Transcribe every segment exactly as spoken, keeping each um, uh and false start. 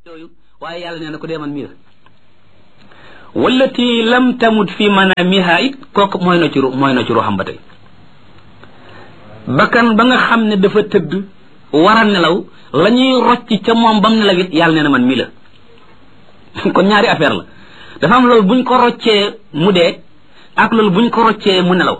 yooyu waaye yàlla nee na ko dee man mii la wallati lam tamut fi manamiha it kooku mooy na ci ru mooy na ci ruuxam ba tey bakkan ba nga xam ne dafa tëdd war a nelaw la ñuy rocc ca moom bam nelaw it yàlla nee na man mii la kon ñaari affaire la dafa am loolu buñ ko roccee mu dee ak loolu buñ ko roccee mu nelaw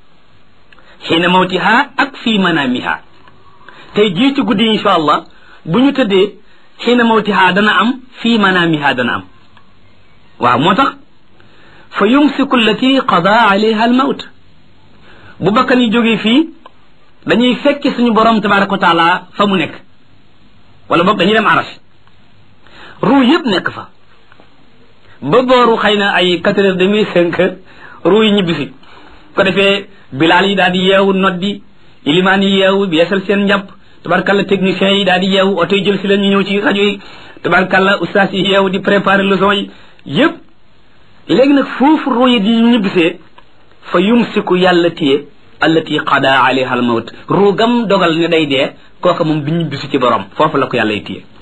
xiina mawtiha ak fii manamiha tey jii ci guddi insha allah bu ñu tëddee xiina mawtiha dana am fii manamiha dana am waaw moo tax fa yumsiku allati qada alayha al mawt bu bakkan yi jógee fii dañuy fekki suñu borom tabaraka wa taala fa mu nekk wala boog dañuy dem arash ruu yëpp nekk fa ba booru xëy na ay quatre heures demi cinq heures ruu yi ñibbi fi ko defee bilaal yi daal di yeewu noddi ilimaan yi yeewu yeesal seen njàpp tabarkalla techniciens yi daal di yeewu oto yi jël si leen ñu ñëw ci rajo yi tabarkalla ustaas yi yeewu di préparer leçon yi yëpp léegi nag foofu ruu yi di ñibbisee fa yumsiku yàlla téye allati qada alayha al mawt ruu gam dogal ne day dee kooka moom bi ñibbisi ci borom foofu la ko yàlla y téye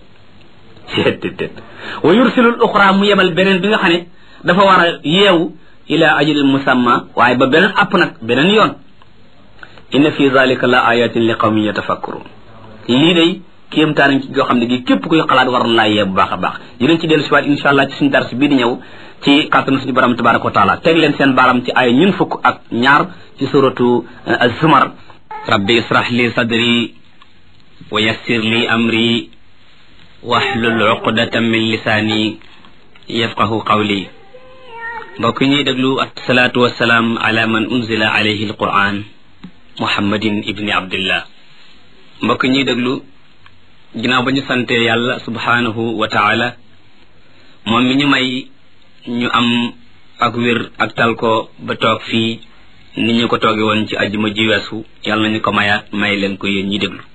tet wa yursilul uxra mu yebal beneen bi nga xam ne dafa war a yeewu ila ajalil musamma waaye ba beneen app nag beneen yoon inna fi zalika la ayatin li qawmin yatafakkurun lii day kéemtaan ci joo xam ne gi képp kuy xalaat war na laa yee bu baax a baax dinañ ci dellu si waat insha allah ci suñu dars bii di ñëw ci kàttanu suñu borom tabaraka wa taala teg leen seen baaram ci ay ñun fukk ak ñaar ci suratu az-zumar rabbi israh li sadri wa yassir li amri wahlul uqdatan min lisaani yafqahu qawli mbokk ñuy déglu asalaatu wassalaam ala man unzila alayhi alquran muhammadin ibni abdillah mbokk ñuy déglu ginnaaw ba ñu sante yàlla subhanahu wa taala moom mi ñu may ñu am ak wér ak tal ko ba toog fii ni ñu ko tooge woon ci àjjuma ji weesu yàlla nañu ko mayaat may leen ko yéen ñi déglu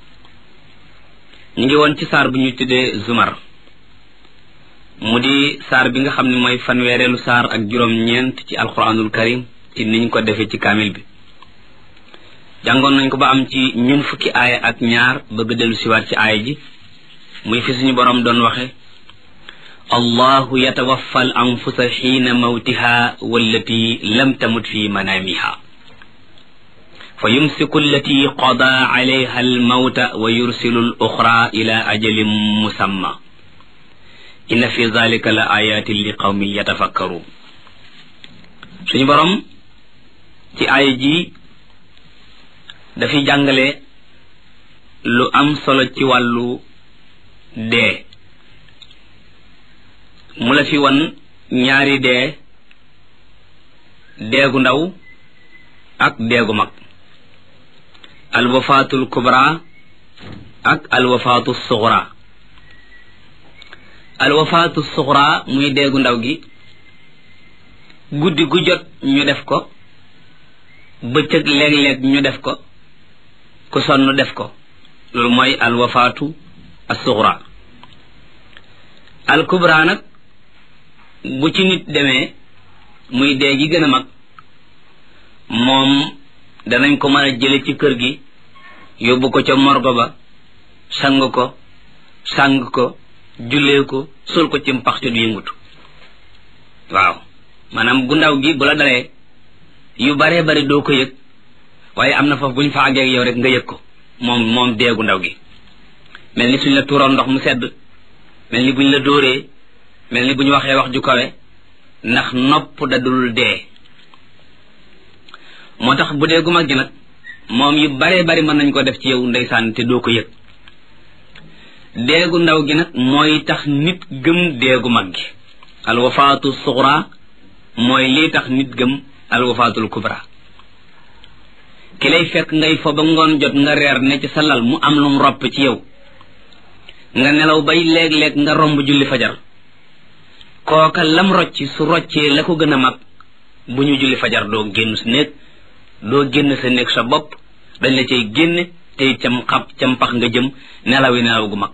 ñu ngi woon ci saar bu ñuy tuddee zumar mu di saar bi nga xam ne mooy fanweereelu saar ak juróom-ñeent ci alquranul karim ci niñ ko defee ci kaamil bi jàngoon nañ ko ba am ci ñun fukki aaya ak ñaar bëgg dellu siwaat ci aaya ji muy fi suñu boroom doon waxe allahu yatawaffa al anfusa xiina mawtiha wallati lam tamut fi manamiha fa yumsiku allati qada alayha al mawta wa yursilu al uxra ila ajalin musamma inna fi zalika la ayatin li qawmin yatafakkarun suñu boroom ci aaya ji dafay jàngale lu am solo ci wàllu dee mu la fi wan ñaari dee deegu ndaw ak deegu mag alwafaatul kubra ak alwafaatu suxra alwafaatu suxra muy deegu ndaw gi guddi gu jot ñu def ko bëccëg léeg-léeg ñu def ko ku sonn def ko loolu mooy alwafaatu as-suxra al-kubra nag bu ci nit demee muy dee gi gën a mag moom danañ ko mën a jële ci kër gi yóbbu ko ca morgo ba sang ko sang ko jullee ko sul ko ci mpax te du yëngutu waaw maanaam gu ndaw gi bu la dalee yu baree bari doo ko yëg waaye am na foofu bu ñu fa àggee ak yow rek nga yëg ko moom moom deegu ndaw gi mel ni suñ la tuuroon ndox mu sedd mel ni buñ la dóoree mel ni bu ñu waxee wax ju kawe ndax nopp dadul dee moo tax bu deegu mag gi nag moom yu baree bari mën nañ ko def ci yow ndeysaan te doo ko yëg deegu ndaw gi nag mooy tax nit gëm deegu mag gi alwafaatu suxra mooy lii tax nit gëm alwafaatul kubra ki lay fekk ngay fo ba ngoon jot nga reer ne ci sa lal mu am lum ropp ci yow nga nelaw bay léeg-léeg nga romb julli fajar kooka lam rocci su roccee la ko gën a mag bu ñu julli fajar doo génn sa néeg doo génn sa néeg sa bopp dañ la cay génne tey cam xab cam pax nga jëm nelaw yi nelaw gu mag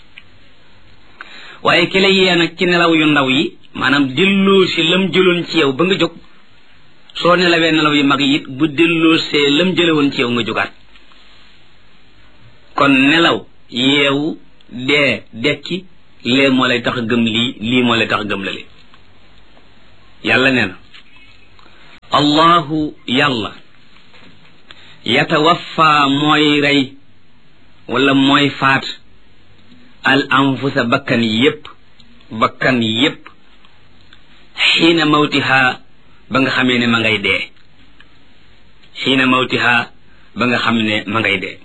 waaye ki lay yee nag ci nelaw yu ndaw yi maanaam delloo si lam jëloon ci yow ba nga jóg soo nelawee nelaw yu mag yi it bu delloo see lam jële woon ci yow nga jógaat kon nelaw yeewu dee dekki lee moo lay tax a gëm lii lii moo lay tax a gëm la li yàlla nee na allahu yàlla yatawaffa mooy rey wala mooy faat al anfusa bakkan yépp bakkan yépp xiina mawtiha ba nga xamee ne ma ngay dee xiina mawtiha ba nga xam ne ma ngay dee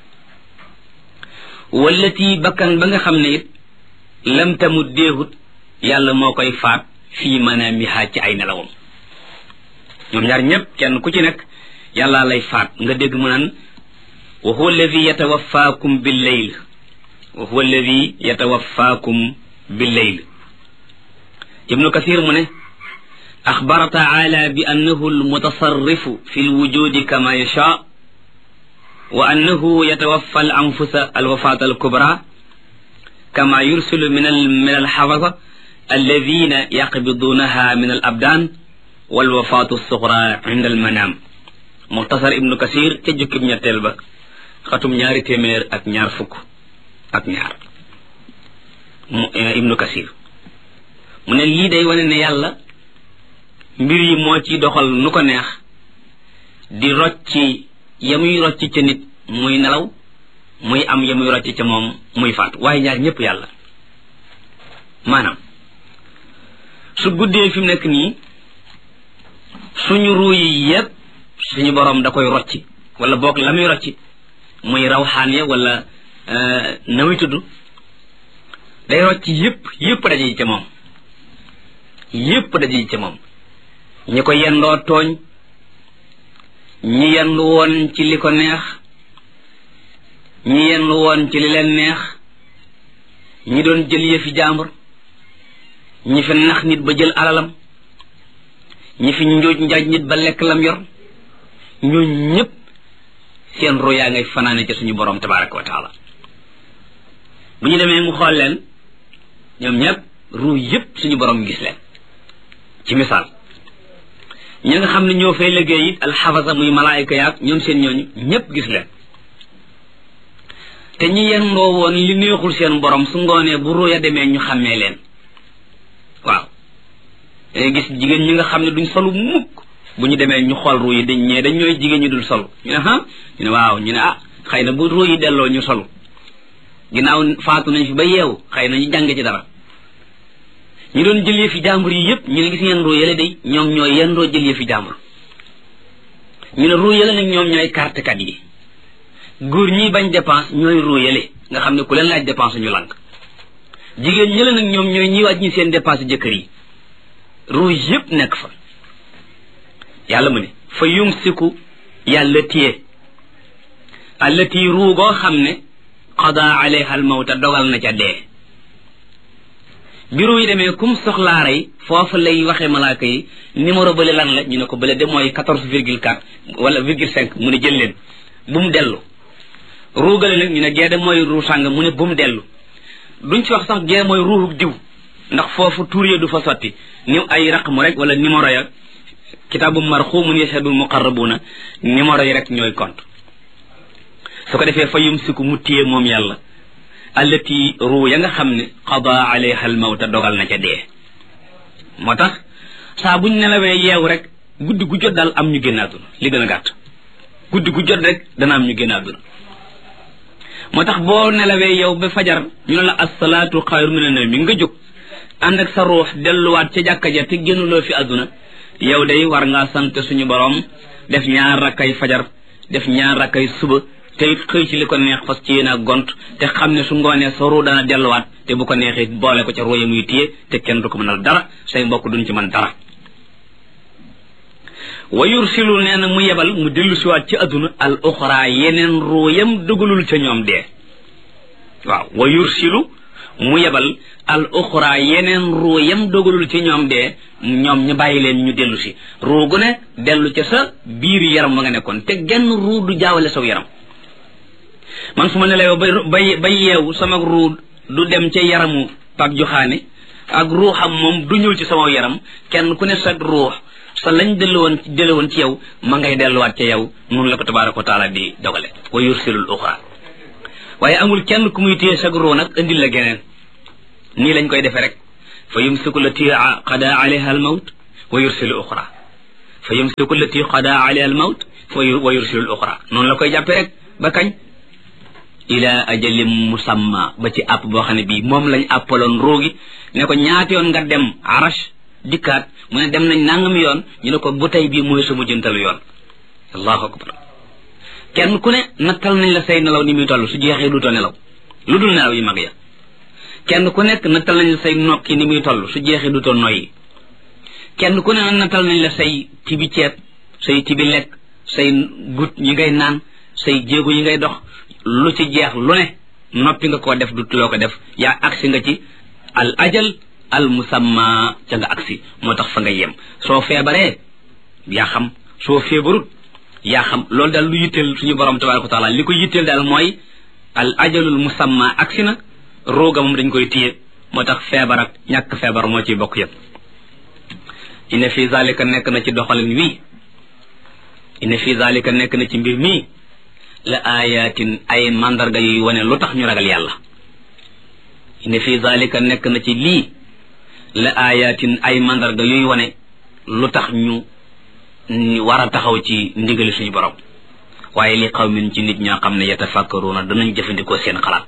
wallati bakkan ba nga xam ne it lam tamut deehut yàlla moo koy faat fii manaamiha ci ay nelawam ñoom ñaar ñépp kenn ku ci nekk yàlla lay faat nga dégg mu naan wa huwa alladi yatawaffaakum bil layl wa huwa alladi yatawaffaakum bil layl ibnu kasir mu ne axbara taala bi annahu almutasarrifu fi lwujudi kama yasha wa annahu yatawaffa al anfusa alwafaat alkubra kama yursilu min al min alxafasa alladina yaqbidunaha min al abdaan walwafaatu alsuxra inda almanaam muxtasar ibnu kasir ca jukkib ñetteel ba xatum ñaari téeméer ak ñaar fukk ak ñaar ibnu kasir mu ne lii day wane ne yàlla mbir yi moo ci doxal nu ko neex di rocci ya muy rocci ca nit muy nelaw muy am ya muy rocci ca moom muy faatu waaye ñaar ñëpp yàlla maanaam su guddee fi mu nekk nii suñu ruu yi yépp suñu boroom da koy rocci wala boog la muy rocci muy rawxaan ya wala na muy tudd day rocci yépp yépp daje ca moom yépp daje ca moom ñi ko yendoo tooñ ñi yendu woon ci li ko neex ñi yendu woon ci li leen neex ñi doon jël yëfi jaambur ñi fi nax nit ba jël alalam ñi fi njuuj njaaj nit ba lekk lam yor ñoo ñépp seen ru yaa ngay fanaane ca suñu borom tabaraka wa taala bu ñu demee mu xool leen ñoom ñépp ru yépp suñu borom gis leen ci misaal ñi nga xam ne ñoo fay liggéey it alxafasa muy malaayika yaag ñoom seen ñooñu ñépp gis leen te ñi yendoo woon li neexul seen borom su ngoonee bu ruya demee ñu xàmmee leen waaw dangay gis jigéen ñi nga xam ne duñ solu mukk bu ñu demee ñu xool ruu yi dañ ñee dañ ñooy jigéen ñi dul solu ñu ne ah ñu ne waaw ñu ne ah xëy na bu ruu yi delloo ñu solu ginnaaw faatu nañ fi ba yeewu xëy na ñu jàng ci dara ñu doon jël yëfi jàmbur yi yëpp ñu ne gis ngeen ruu yële day ñoom ñooy yendoo jël yëfi jàmbur ñu ne ruu yële nag ñoom ñooy kartekat yi góor ñi bañ dépense ñooy ruu yële nga xam ne ku leen laaj dépense ñu lànk jigéen ñële nag ñoom ñooy ñi waaj ñi seen dépense jëkkër yi ruu yëpp nekk fa yàlla mu ne fa yumsiku yàlla téye allati ruu goo xam ne qada alayha al mawta dogal na ca dee bi ruu yi demee kum soxlaa rey foofu lay waxee malaaka yi numéro bële lan la ñu ne ko bële de mooy quatorze virgule quatre wala virgule cinq mu ne jël leen bu mu dellu ruugale nag ñu ne gee de mooy ruu sàng mu ne bu mu dellu duñ ci wax sax gee mooy ruuxu diw ndax foofu tuur ya du fa sotti ni ay raqmu rek wala numéro ya kitaabu marxumun yashhadul muqarrabuna numéro yi rek ñooy compte su ko defee fa yumsiku mu téye moom yàlla allati ruu ya nga xam ne qada alayha al mawta dogal na ca dee moo tax saa buñ nelawee yeewu rek guddi gu jot daal am ñu génn àdduna li gën a gàtt guddi gu jot rek dana am ñu génn àdduna moo tax boo nelawee yow ba fajar ñu ne la assalaatu xayru mina nawmi nga jóg ànd ak sa ruux delluwaat ca jàkka ja te génnuloo fi àdduna yow day war ngaa sant suñu borom def ñaar rakkay fajar def ñaar rakkay suba te it xëy ci li ko neex fas ci yéen a gont te xam ne su ngoonee sa ruu dana delluwaat te bu ko neexee boole ko ca ruu ya muy téye te kenn du ko mënal dara say mbokk duñ ci mën dara wa yursilu nee na mu yebal mu dellu siwaat ci adduna al uxra yeneen ruu yam dugalul ca ñoom dee waaw wa yursilu mu yebal al uxra yeneen ruu yam dogalul ci ñoom dee ñoom ñu bàyyi leen ñu dellu si ruu gu ne dellu ca sa biir yaram ma nga nekkoon te genn ruu du jaawale saw yaram man su ma ne la ba ba yeewu sama ruu du dem ca yaramu pak joxaane ak ruuxam moom du ñëw ci sama yaram kenn ku ne sa ruux sa lañ dellu woon dellu woon ci yow ma ngay delluwaat ca yow noonu la ko tabaraka wa taala di dogale wa yursilul uxra waaye amul kenn ku muy téye sa ruu nag indil la geneen nii lañ koy defee rek fa yumsiku lati qada alayha al mawt wa yursilu uxra fa yumsiku lati qada alayha al mawt wa yursilu al uxra noonu la koy jàppee rek ba kañ ila ajalim musamma ba ci àpp boo xam ne bii moom lañ àppaloon roogi ne ko ñaata yoon nga dem arash dikkaat mu ne dem nañ nangam yoon ñu ne ko bu tey bii mooy sama jëntalu yoon allahu akbar kenn ku ne nattal nañ la say nelaw ni muy toll su jeexee duutoo nelaw lu dul nelaw yi mag ya kenn ku nekk nattal nañ la say nokki ni muy toll su jeexee duutoo noyyi kenn ku ne nattal nañ la say tibi ceeb say tibi lekk say gut yi ngay naan say jéego yi ngay dox lu ci jeex lu ne noppi nga koo def du loo ko def yaa agsi nga ci al ajal al musamma ca nga agsi moo tax fa nga yem soo feebaree yaa xam soo feebarut yaa xam loolu daal lu yitteel suñu borom tabaraka wa taala li ko yitteel daal mooy al ajalul musamma agsi na rooga moom dañ koy téye moo tax feebar ak ñàkk feebar moo ciy bokk yëpp inna fi zalika nekk na ci doxalin wii inna fi zalika nekk na ci mbir mii la ayatin ay mandarga yuy wane lu tax ñu ragal yàlla inna fi zalika nekk na ci lii la ayatin ay mandarga yuy wane lu tax ñu war a taxaw ci ndigali suñu borom waaye li qawmin ci nit ñoo xam ne yatafakkaruuna danañ jëfandikoo seen xalaat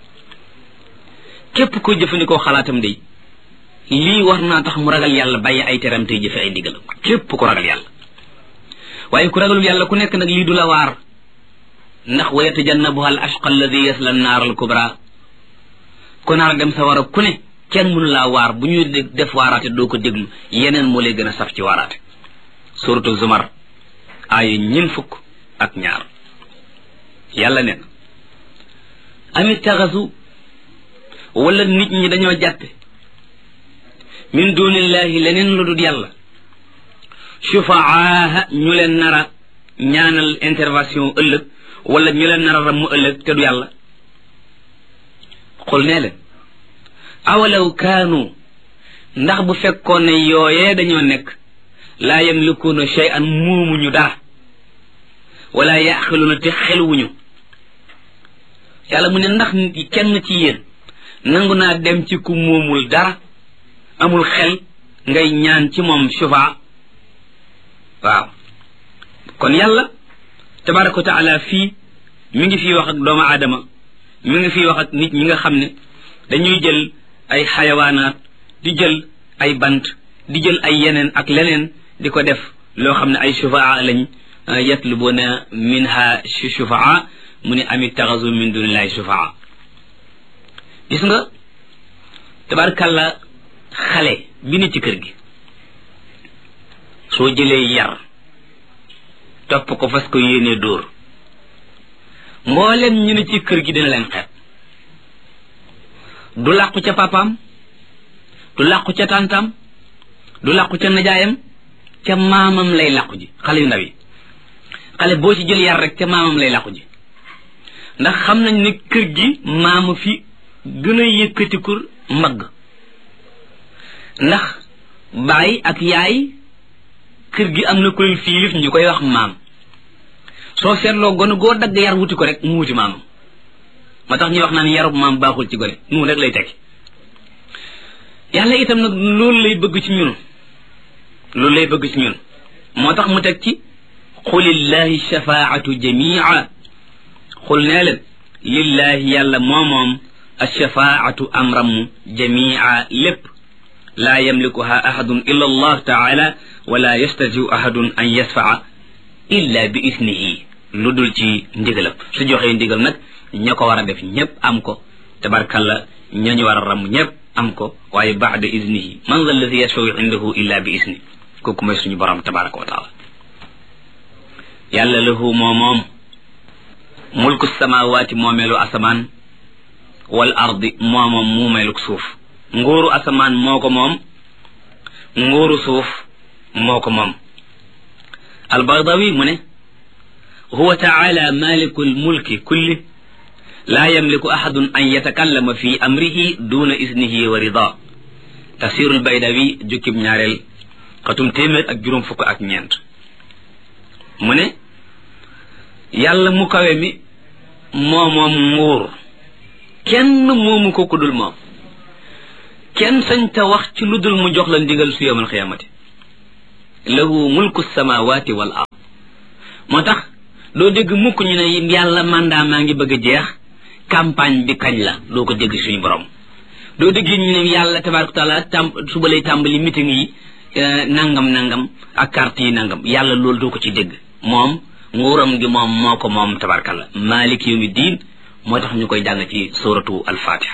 képp ko jëfandikoo xalaatam day lii war naa tax mu ragal yàlla bàyyi ay teram tey jëfe ay ndigalam képp ko ragal yàlla waaye ku ragalul yàlla ku nekk nag lii du la waar ndax wa yatajannabuha al ashqa alladi yasla annaar al kubra ku naar dem sa war a ku ne kenn mënu laa waar bu ñuy def waaraate doo ko déglu yeneen moo lay gën a saf ci waaraate suratu zumar aaya ñin fukk ak ñaar yàlla ne amit taxasu wala nit ñi dañoo jàppe min dunillahi leneen lu dul yàlla shufaaha ñu leen nara ñaanal intervention ëllëg wala ñu leen nara ram mu ëllëg te du yàlla xul nee leen awalaw kaanu ndax bu fekkoon ne yooyee dañoo nekk laa yamlikuuna shay'an muumuñu dara wala yaqiluuna te xeluwuñu yàlla mu ne ndax kenn ci yéen nangu naa dem ci ku moomul dara amul xel ngay ñaan ci moom shufa waaw kon yàlla tabaraka wa taala fii mi ngi fii wax ak doomu aadama mi ngi fii wax ak nit ñi nga xam ne dañuy jël ay xayawaanaat di jël ay bant di jël ay yeneen ak leneen di ko def loo xam ne ay shufaa lañ yatlubuna minha shufaa mu ne amit taxasu min dunillahi shufaa gis nga tabarkalla xale bi ne ci kër gi soo jëlee yar topp ko fas ko yéenee dóor mboolem ñu ne ci kër gi dina leen xeet du làqu ca papaam du làqu ca tàntam du làqu ca najaayam ca maamam lay làqu ji xale yu ndaw yi xale boo ci jël yar rek ca maamam lay làqu ji ndax xam nañ ne kër gi maamu fi gën a yëkkatikur mbagg ndax baay ak yaay kër gi am na koy fiilif ñu koy wax maam soo seetloo gone goo dagg yar wuti ko rek mu wuti maamam ma tax ñuy wax naan yarub maam baaxul ci gone noonu rek lay tekki yàlla itam nag loolu lay bëgg ci ñun loolu lay bëgg ci ñun moo tax mu teg ci xulillahi shafaatu jamia xul nee leen lillahi yàlla moomoom alshafaatu amram jamia lépp laa yamlikuha ahadun illa allah taala wala yastatiu ahadun an yasfaa illa bi isnihi lu dul ci ndigalam su joxee ndigal nag ña ko war a def ñépp am ko tabarkalla ñañu war a ram ñépp am ko waaye baada isnihi man za alladi yashfau indahu illa bi isni kooku mooy suñu borom tabaraka wa taala yàlla lahu moo moom mulku samawaati moomeelu asamaan wal ardi moo moom muumeeluk suuf nguuru asamaan moo ko moom nguuru suuf moo ko moom albaydawi mu ne huwa taala maliku lmulki kulli laa yamliku ahadun an yatakallama fi amrihi duna isnihi wa rida tafsiru lbaydawi jukkib ñaareel xatum téeméer ak juróom fukk ak ñeent mu ne yàlla mu kawe mi moo moom nguur kenn moomu ko ku dul moom kenn sañ ta wax ci lu dul mu jox la ndigal su yawmal xiyaamati lahu mulku samawati wal ard moo tax doo dégg mukk ñu ne yàlla mandat maa ngi bëgg a jeex campagne bi kañ la doo ko dégg suñu borom doo dégg ñu ne yàlla tabaraka taala tam suba lay tàmbali meeting yi nangam nangam ak carte yi nangam yàlla loolu doo ko ci dégg moom nguuram gi moom moo ko moom tabarakalla malik yawmi diin moo tax ñu koy jàng ci suratu al-fatiha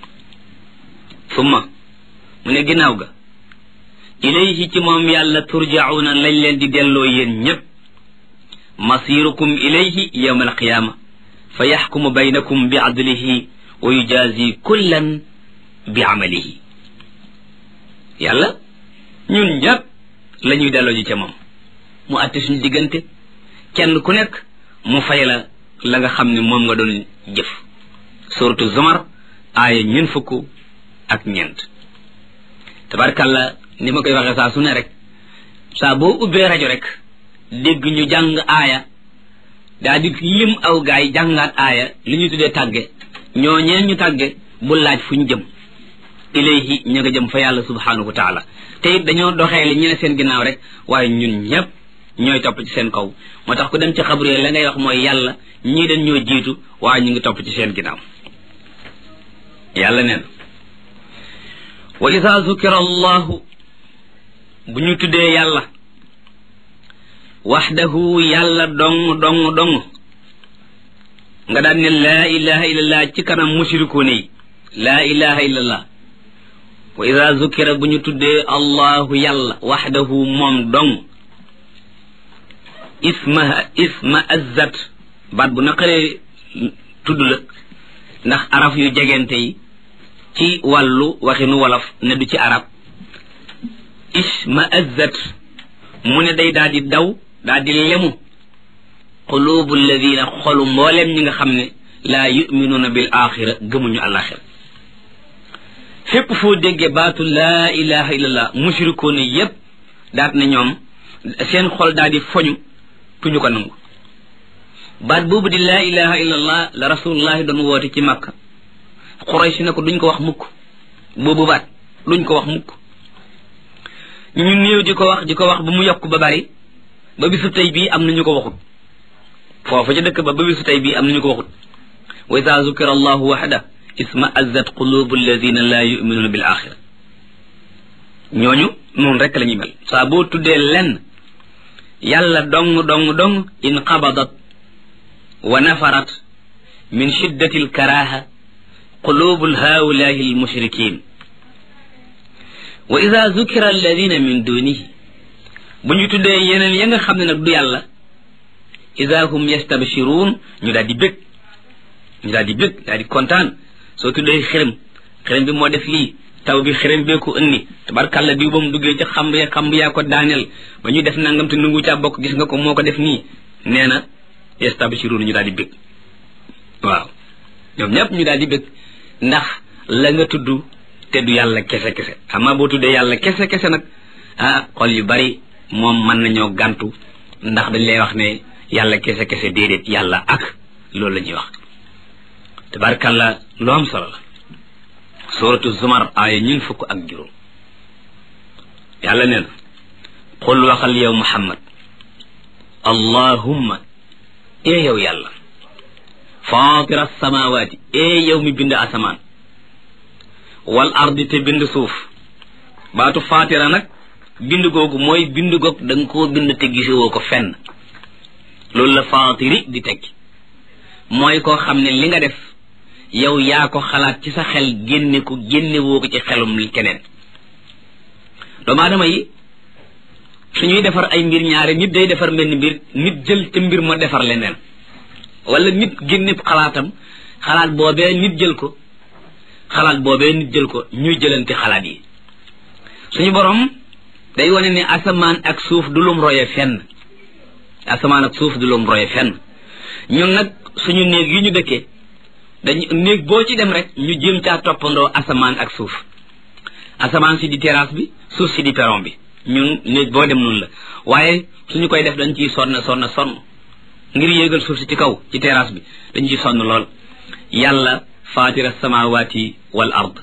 summa mu ne ginnaaw ga ilayhi ci moom yàlla turjauna lañ leen di delloo yéen ñépp masirukum ilayhi yawma alqiyama fa yaxkumu baynakum bi adlihi wa yujazi kullan bi amalihi yàlla ñun ñépp la ñuy delloo ji ca moom mu àtte suñu diggante kenn ku nekk mu fay la la nga xam ne moom nga doon jëf suratu zumar aaya ñeent fukk ak ñeent tabarkalla ni ma koy waxee saa su ne rek saa boo ubbee rajo rek dégg ñu jàng aaya daa di lim aw gaay jàngaat aaya li ñu tuddee tàgge ñoo ñeen ñu tàgge bu laaj fu ñu jëm ilayhi ña nga jëm fa yàlla subhanahu wa taala te it dañoo doxee li ñu ne seen ginnaaw rek waaye ñun ñépp ñooy topp ci seen kaw moo tax ku dem ci xabru la ngay wax mooy yàlla ñii dañ ñoo jiitu waaye ñu ngi topp ci seen ginnaaw yàlla neen wa ida zukira allahu bu ñu tuddee yàlla waxdahu yàlla dong dong dong nga daan ne laa ilaha illallah ci kanam mushrikuune yi laa ilaha illallah wa ida zukira bu ñu tuddee allahu yàlla waxdahu moom dong isma isma azzat baat bu naqaree tudd la ndax araf yu jegente yi ci wàllu waxinu wolof ne du ci arab isma azzat mu ne day daal di daw daal di lemu qulubu alladina xolu mbooleem ñi nga xam ne laa yuminuuna bil axira gëmuñu alaxira fépp foo déggee baatu laa ilaha illallah mushrikoon yépp daat na ñoom seen xol daal di foñu tuñu ko nangu baat boobu di laa ilaha illallah la rasulullahi doon woote ci makka Quraysh ne ko duñ ko wax mukk boobu baat duñ ko wax mukk ñu néew di ko wax di ko wax ba mu yokk ba bari ba bisu tey bii am nañu ko waxut foofu ca dëkk ba ba bisu tey bii am nañu ko waxut wa iza zukira allahu wahda isma azzat qulubu alladina la yuminuna bil axira ñooñu noonu rek la ñuy mel saa boo tuddee lenn yàlla dong dong dong in qabadat wa nafarat min shiddati alkaraha qulubu haulahi almushrikin wa ida zukira alladina min dunihi bu ñu tuddee yeneen ya nga xam ne nag du yàlla ida hum yastabshiruun ñu daal di bég ñu daal di bég daal di kontaan soo tuddee xërëm xërëm bi moo def lii taw bi xërëm bee ko indi tabarkàlla diw ba mu duggee ca xamb ya xamb yaa ko daaneel ba ñu def nangam te nungu caa bokk gis nga ko moo ko def nii nee na yastabshiruun ñu daal di bég waaw ñoom ñëpp ñu daal di bég ndax la nga tudd te du yàlla kese kese xamaa boo tuddee yàlla kese kese nag ah xol yu bari moom mën nañoo gàntu ndax dañ lay wax ne yàlla kese kese déedéet yàlla ak loolu la ñuy wax tabarkàlla lu am solo la suratu zumar aaya ñun fukk ak juróom yàlla nee na qul waxal yow muhammad allahumma ee yow yàlla faatira samawaati ee yow mi bind asamaan wal ardi te bind suuf baatu faatira nag bind googu mooy bind goog da nga koo bind te gisewoo ko fenn loolu la faatiri di tekki mooy koo xam ne li nga def yow yaa ko xalaat ci sa xel génne ko génne woo ko ci xelum li keneen doomu aadama yi suñuy defar ay mbir ñaare nit day defar mbenn mbir nit jël te mbir ma defar leneen wala nit génne xalaatam xalaat boobee nit jël ko xalaat boobee nit jël ko ñuy jëlante xalaat yi suñu borom day wane ne asamaan ak suuf du lum roye fenn asamaan ak suuf du lum roye fenn ñun nag suñu néeg yi ñu dëkkee dañ néeg boo ci dem rek ñu jéem caa toppandoo asamaan ak suuf asamaan si di terrasse bi suuf si di perron bi ñun néeg boo dem noonu la waaye suñu koy def dañ ciy sonn sonn sonn ngir yéegal suuf si ci kaw ci terrasse bi dañ ciy sonn lool yàlla faatira samawati wal ard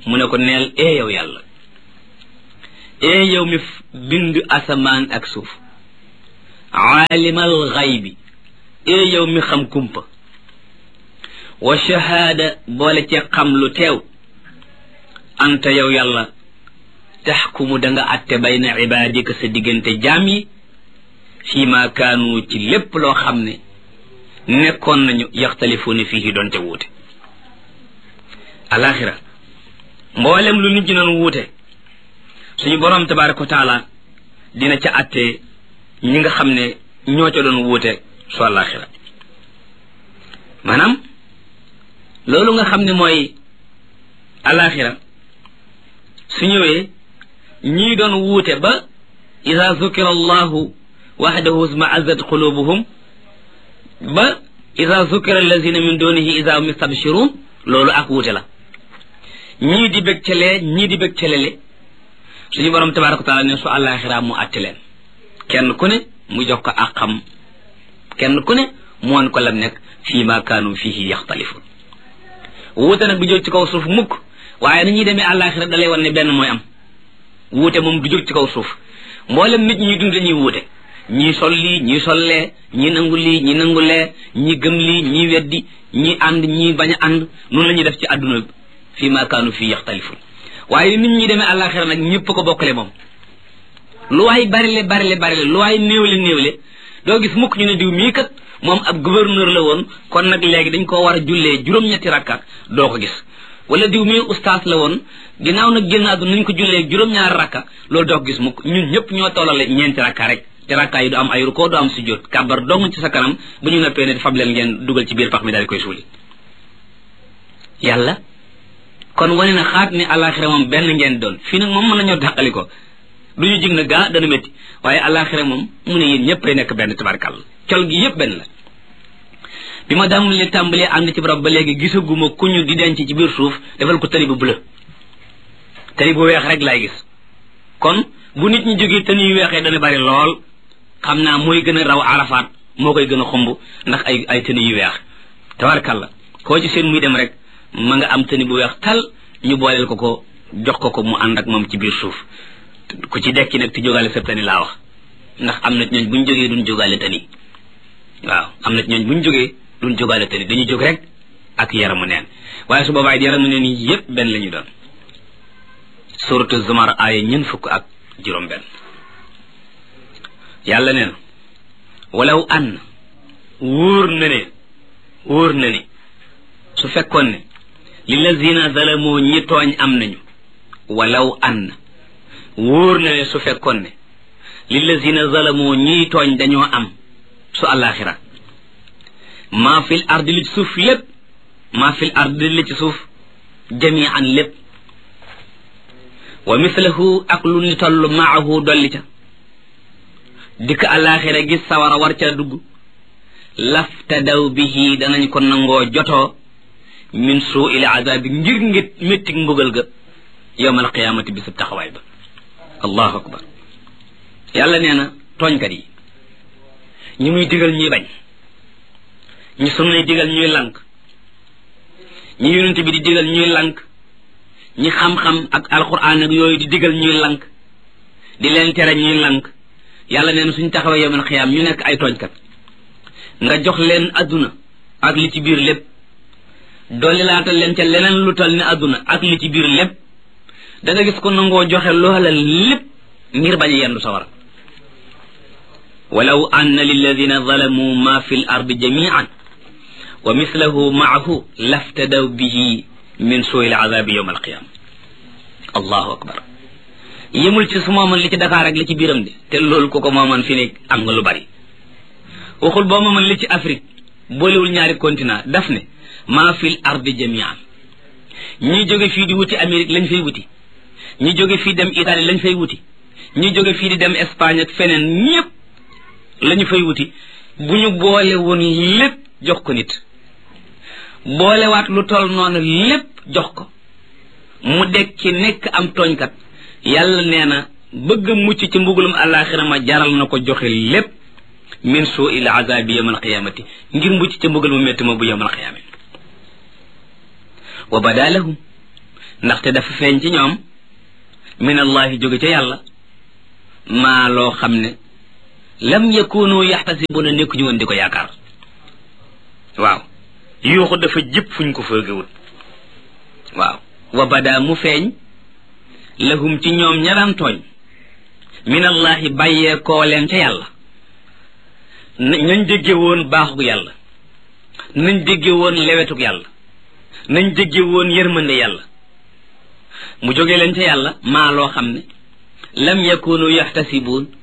mu ne ko neel ee yow yàlla ee yow mi bind asamaan ak suuf aalimal xaybi ee yow mi xam kumpa wa shahaada boole ci xam lu teew anta yow yàlla taxkumu da nga atte bayna ibaadika sa diggante jaam yi fii ma kaanu ci lépp loo xam ne nekkoon nañu yaxtalifuuna fiihi doon te wuute alaxira mboolem lu nit ñi doon wuute suñu boroom tabaraka wa taala dina ca atte ñi nga xam ne ñoo ca doon wuute su alaxira maanaam loolu nga xam ne mooy alaxira su ñëwee ñii doon wuute ba ida zukira allahu waxdahu isma'azzat qulubuhum ba ida zukira allazina min dunihi ida hum yastabshirun loolu ak wuute la ñii di bég calee ñii di bég calele suñu borom tabaraka wa taala ne su alaxira mu àtte leen kenn ku ne mu jox ko ak xam kenn ku ne mu won ko lam nekk fii ma kaanu fihi yaxtalifun wuute nag du jóg ci kaw suuf mukk waaye ni ñuy demee alaxira dalay wan ne benn mooy am wuute moom du jóg ci kaw suuf mboolem nit ñi dund dañuy wuute ñii sol lii ñii sollee ñii nangu lii ñii nangu lee ñii gëm lii ñii weddi ñii ànd ñii bañ a ànd noonu la ñuy def ci àdduna bi fii ma kaanu fii yaxtalifun waaye nit ñi demee àllaaxira nag ñëpp ko bokkale moom lu waay barile barile barile lu waay néewle néewle doo gis mukk ñu ne diw mii kat moom ab gouverneur la woon kon nag léegi dañ koo war a jullee juróom-ñetti rakka doo ko gis wala diw mii ustaas la woon ginnaaw nag génn àdduna nañ ko jullee juróom-ñaari rakka loolu doo ko gis mukk ñun ñëpp ñoo tollale ñeenti rakka rek te rakka yi du am ay rukkoo du am sujjóot kàbbar dong ci sa kanam bu ñu noppee ne fab leen ngeen dugal ci biir pax mi daal di koy suuli yàlla kon wane na xaat ni alaxira moom benn ngeen doon fii nag moom mën nañoo dàqali ko du ñu jig na gaa dana métti waaye alaxira moom mu ne yéen ñëpp ay nekk benn tabarkàlla col gi yëpp benn la bi ma daamul li tàmbalee ànd ci barab ba léegi gisaguma ku ñu di denc ci biir suuf defal ko tëri bu bleu tëri bu weex rek laay gis kon bu nit ñi jógee tëni yu weexee dana bari lool xam naa mooy gën a raw arafaat moo koy gën a xumb ndax ay ay tëni yu weex tabarkàlla koo ci seen muy dem rek ma nga am tëni bu weex tal ñu booleel ko ko jox ko ko mu ànd ak moom ci biir suuf ku ci dekki nag ti jógaale sa tëni laa wax ndax am na ñooñ buñ jógee duñ jógaale tëni waaw am na ñooñ buñ jógee duñ jógaale tëni dañuy jóg rek ak yaramu neen waaye su boobaay yaramu neen yi yépp benn la ñu doon suratu zumar aaya ñeent fukk ak juróom benn yàlla nee na walaw an wóor na ne wóor na ne su fekkoon ne lillazina zalamoo ñi tooñ am nañu walaw an wóor na ne su fekkoon ne lillazina zalamoo ñi tooñ dañoo am su àllaaxira maa fil ardi li ci suuf lépp maa fil ardi li ci suuf jamian lépp wa mislahu ak lu ni toll maahu dolli ca dikk àllaaxira gis sawara war ca dugg laftadaw bihi danañ ko nangoo jotoo min suu il azabi ngir ngir méttig mbugal ga yowm alqiyamati bisub taxawaay ba allahu akbar yàlla nee na tooñkat yi ñi muy digal ñuy bañ ñi sunnay digal ñuy lànk ñi yonent bi di digal ñuy lànk ñi xam-xam ak alquran ak yooyu di digal ñuy lànk di leen tere ñuy lànk yàlla nee na suñ taxawee yowmal xiyaam ñu nekk ay tooñkat nga jox leen adduna ak li ci biir lépp dolli laatal leen ca leneen lu tal ni adduna ak li ci biir lépp da nga gis ko nangoo joxe loola lépp ngir bañ a yendu sawara walaw anna lilladina zalamu ma fi l ardi jamian wa mislahu maahu laftadaw bihi min suuil azabi yowma alqiyama allahu akbar yemul ci su mooman li ci Dakar ak li ci biiram de te loolu ko ko mooman fi ne am nga lu bari waxul boo mooman li ci Afrique boolewul ñaari continent daf ne maa fil ardi jamian ñi jóge fii di wuti Amérique lañ fay wuti ñi jóge fii dem Italie lañ fay wuti ñi jóge fii di dem Espagne ak feneen ñépp lañu fay wuti bu ñu boole woon lépp jox ko nit boolewaat lu toll noonu lépp jox ko mu dekk ci nekk am tooñkat yàlla nee na bëgg mucc ci mbugulum àllaaxira ma jaral na ko joxe lépp min suu il azabi yawm alqiyamati ngir mucc ci mbugal mu métti ma bu yawm alqiyamati wa bada lahum ndaxte dafa feeñ ci ñoom min allahi jóge ca yàlla maa loo xam ne lam yakunu yaxtasibuna nekkuñu woon di ko yaakaar waaw yuuxu dafa jëpp fuñ ko fëgewul waaw wa bada mu feeñ lahum ci ñoom ña daan tooñ min allahi bàyyee koo leen ca yàlla nañ dégge woon baaxug yàlla nañ dégge woon lewetug yàlla nañ dégge woon yërmande yàlla mu jóge leen ca yàlla maa loo xam ne lam yakunu yaxtasibuun